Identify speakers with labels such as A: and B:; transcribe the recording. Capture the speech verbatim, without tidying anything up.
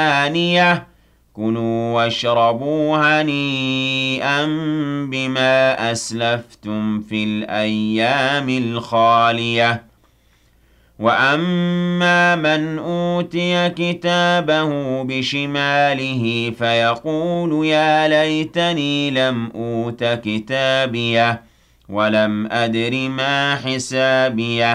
A: آنية كُلُوا واشربوا هنيئا بما أسلفتم في الأيام الخالية وأما من أوتي كتابه بشماله فيقول يا ليتني لم أوت كتابيه ولم أدر ما حسابيه